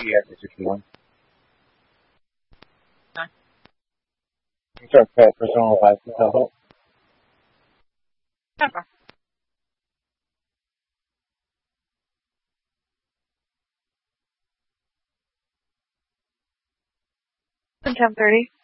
after 61. Okay. Start cut personal license, I hope. Okay. 10:30.